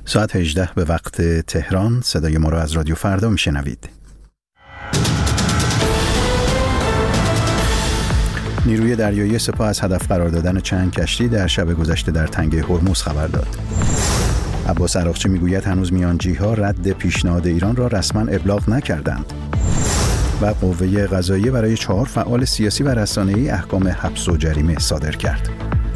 ساعت 18 به وقت تهران. صدای ما را از رادیو فردا میشنوید. نیروی دریایی سپاه از هدف قرار دادن چند کشتی در شب گذشته در تنگه هرمز خبر داد. عباس عراقچی میگوید هنوز میانجی‌ها رد پیشنهاد ایران را رسما ابلاغ نکردند. و قوه قضاییه برای 4 فعال سیاسی و رسانه‌ای احکام حبس و جریمه صادر کرد.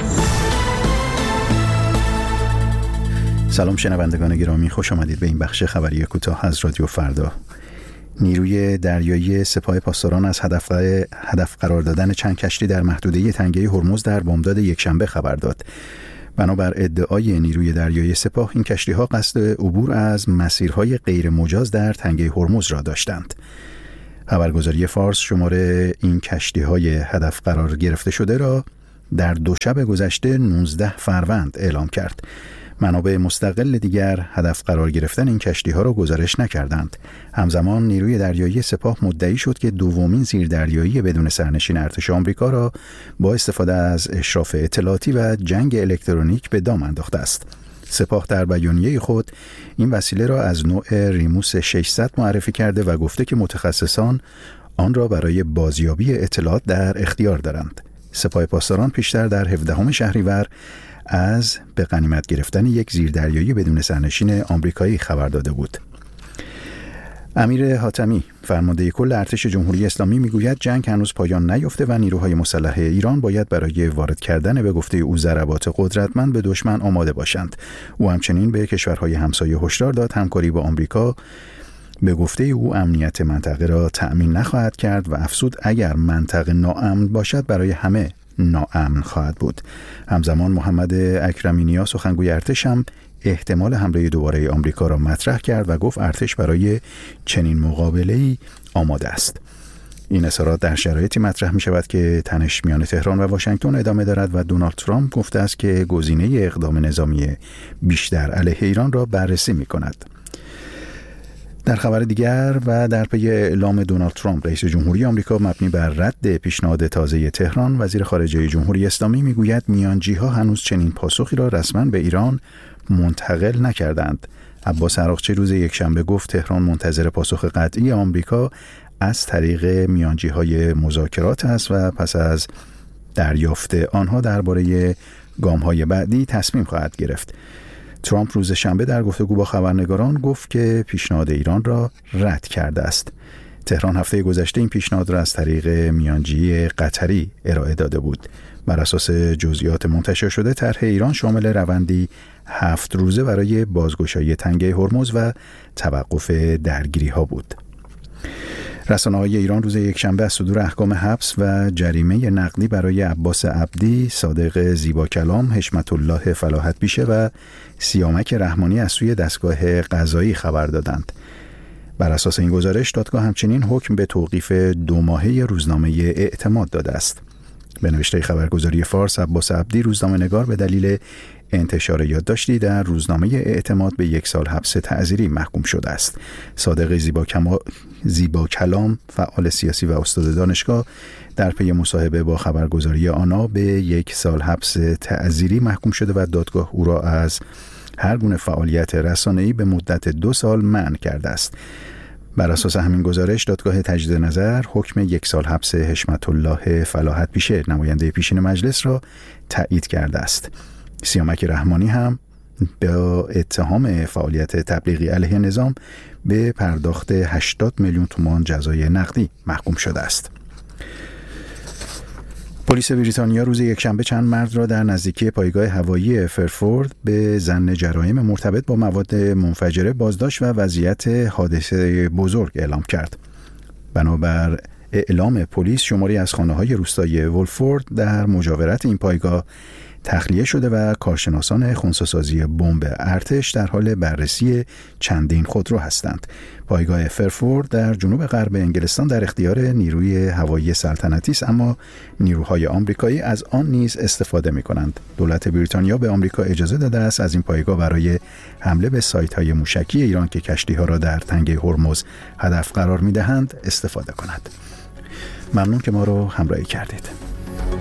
سلام شنوندگان گرامی، خوش آمدید به این بخش خبری کوتاه از رادیو فردا. نیروی دریایی سپاه پاسداران از هدف قرار دادن چند کشتی در محدوده تنگه هرمز در بامداد یکشنبه خبر داد. بنابر ادعای نیروی دریایی سپاه، این کشتی‌ها قصد عبور از مسیرهای غیر مجاز در تنگه هرمز را داشتند. خبرگزاری فارس شماره این کشتی‌های هدف قرار گرفته شده را در دوشب گذشته 19 فروند اعلام کرد. منابع مستقل دیگر هدف قرار گرفتن این کشتی‌ها را گزارش نکردند. همزمان نیروی دریایی سپاه مدعی شد که دومین زیردریایی بدون سرنشین ارتش آمریکا را با استفاده از اشراف اطلاعاتی و جنگ الکترونیک به دام انداخته است. سپاه در بیانیه خود این وسیله را از نوع ریموس 600 معرفی کرده و گفته که متخصصان آن را برای بازیابی اطلاعات در اختیار دارند. سپاه پاسداران پیشتر در 17 شهریور از به غنیمت گرفتن یک زیردریایی بدون سرنشین آمریکایی خبر داده بود. امیر حاتمی فرمانده کل ارتش جمهوری اسلامی میگوید جنگ هنوز پایان نیافته و نیروهای مسلح ایران باید برای وارد کردن به گفته او ضربات قدرتمند به دشمن آماده باشند. او همچنین به کشورهای همسایه هشدار داد همکاری با آمریکا به گفته او امنیت منطقه را تأمین نخواهد کرد و افزود اگر منطقه ناامن باشد برای همه ناامن خواهد بود. همزمان محمد اکرمی نیا سخنگوی ارتش هم احتمال حمله دوباره آمریکا را مطرح کرد و گفت ارتش برای چنین مقابله‌ای آماده است. این اظهارات در شرایطی مطرح می شود که تنش میان تهران و واشنگتن ادامه دارد و دونالد ترامپ گفته است که گزینه اقدام نظامی بیشتر علیه ایران را بررسی می کند. در خبر دیگر و در پی اعلام دونالد ترامپ رئیس جمهوری آمریکا مبنی بر رد پیشنهاد تازه تهران، وزیر خارجه جمهوری اسلامی میگوید میانجی‌ها هنوز چنین پاسخی را رسما به ایران منتقل نکردند. عباس عراقچی روز یکشنبه گفت تهران منتظر پاسخ قطعی آمریکا از طریق میانجی‌های مذاکرات است و پس از دریافت آنها درباره گام‌های بعدی تصمیم خواهد گرفت. ترامپ روز شنبه در گفتگو با خبرنگاران گفت که پیشنهاد ایران را رد کرده است. تهران هفته گذشته این پیشنهاد را از طریق میانجی قطری ارائه داده بود. بر اساس جزئیات منتشر شده طرح ایران شامل روندی 7 روزه برای بازگشایی تنگه هرمز و توقف درگیری‌ها بود. رسانه‌های ایران روز یکشنبه از صدور احکام حبس و جریمه نقدی برای عباس عبدی، صادق زیباکلام، حشمت الله فلاحت بیشه و سیامک رحمانی از سوی دستگاه قضایی خبر دادند. بر اساس این گزارش دادگاه همچنین حکم به توقیف 2 ماهه روزنامه اعتماد داده است. به نوشته خبرگزاری فارس، عباس عبدی روزنامه‌نگار به دلیل انتشار یادداشتی در روزنامه اعتماد به 1 سال حبس تعزیری محکوم شده است. صادق زیباکلام، فعال سیاسی و استاد دانشگاه، در پی مصاحبه با خبرگزاری آنا به 1 سال حبس تعزیری محکوم شده و دادگاه او را از هر گونه فعالیت رسانه‌ای به مدت 2 سال منع کرده است. بر اساس همین گزارش دادگاه تجدید نظر حکم 1 سال حبس حشمت الله فلاحت بیشه، نماینده پیشین مجلس، را تایید کرده است. سیامک رحمانی هم به اتهام فعالیت تبلیغی علیه نظام به پرداخت 80 میلیون تومان جزای نقدی محکوم شده است. پلیس بریتانیا روز یکشنبه چند مرد را در نزدیکی پایگاه هوایی فرفورد به ظن جرایم مرتبط با مواد منفجره بازداشت و وضعیت حادثه بزرگ اعلام کرد. بنابر اعلام پلیس شماری از خانه‌های روستای وولفورد در مجاورت این پایگاه تخلیه شده و کارشناسان خنثی‌سازی بمب ارتش در حال بررسی چندین خودرو هستند. پایگاه فرفورد در جنوب غرب انگلستان در اختیار نیروی هوایی سلطنتی است، اما نیروهای آمریکایی از آن نیز استفاده می‌کنند. دولت بریتانیا به آمریکا اجازه داده است از این پایگاه برای حمله به سایت‌های موشکی ایران که کشتی‌ها را در تنگه هرمز هدف قرار می‌دهند استفاده کند. ممنون که ما رو همراهی کردید.